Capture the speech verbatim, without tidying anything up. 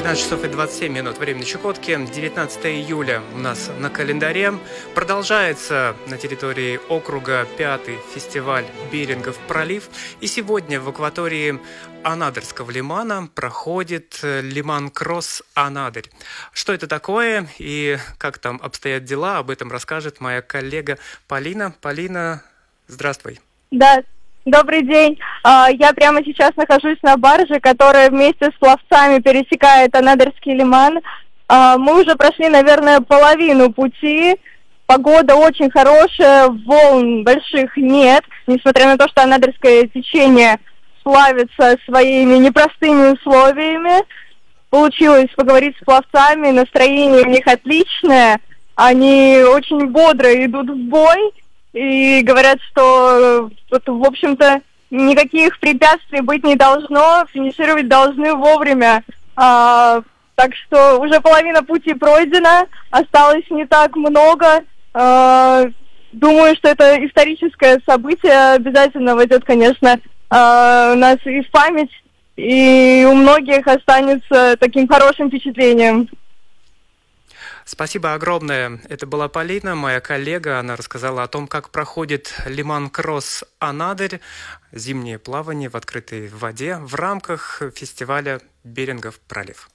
двенадцать часов и двадцать семь минут времени Чукотки, девятнадцатое июля у нас на календаре. Продолжается на территории округа пятый фестиваль Берингов пролив. И сегодня в акватории Анадырского лимана проходит лиман-кросс Анадырь. Что это такое и как там обстоят дела, об этом расскажет моя коллега Полина. Полина, здравствуй. Да, добрый день. Я прямо сейчас нахожусь на барже, которая вместе с пловцами пересекает Анадырский лиман. Мы уже прошли, наверное, половину пути. Погода очень хорошая, волн больших нет, несмотря на то, что Анадырское течение славится своими непростыми условиями. Получилось поговорить с пловцами, настроение у них отличное. Они очень бодро идут в бой. И говорят, что, вот, в общем-то, никаких препятствий быть не должно, финишировать должны вовремя. А, так что уже половина пути пройдена, осталось не так много. А, думаю, что это историческое событие обязательно войдет, конечно, а, у нас и в память, и у многих останется таким хорошим впечатлением. Спасибо огромное. Это была Полина, моя коллега. Она рассказала о том, как проходит лиман-кросс Анадырь, зимнее плавание в открытой воде в рамках фестиваля Берингов пролив.